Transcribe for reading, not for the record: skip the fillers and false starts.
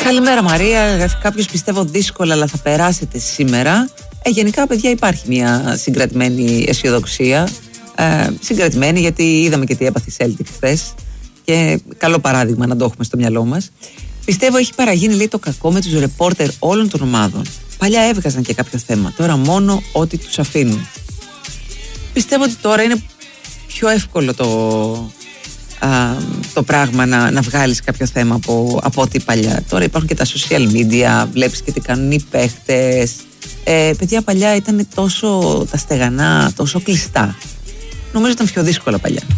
Καλημέρα Μαρία, κάποιος πιστεύω δύσκολα αλλά θα περάσετε σήμερα. Γενικά παιδιά υπάρχει μια συγκρατημένη αισιοδοξία. Συγκρατημένη γιατί είδαμε και τι έπαθε η Celtic χθες και καλό παράδειγμα να το έχουμε στο μυαλό μας. Πιστεύω έχει παραγίνει λέει το κακό με τους ρεπόρτερ όλων των ομάδων. Παλιά έβγαζαν και κάποιο θέμα, τώρα μόνο ό,τι τους αφήνουν. Πιστεύω ότι τώρα είναι πιο εύκολο το πράγμα να βγάλεις κάποιο θέμα από ό,τι παλιά. Τώρα υπάρχουν και τα social media, βλέπεις και τι κάνουν οι παίχτες. Παιδιά παλιά ήταν τόσο τα στεγανά, τόσο κλειστά. Νομίζω ήταν πιο δύσκολα παλιά.